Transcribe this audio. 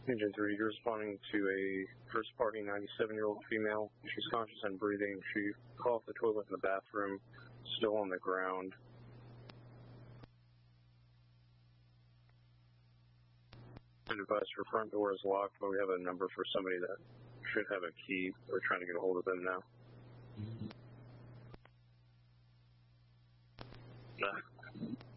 Agent 3, you're responding to a first party 97-year-old female. She's conscious and breathing. She fell off the toilet in the bathroom, still on the ground. And advise her front door is locked, but we have a number for somebody that should have a key. We're trying to get a hold of them now.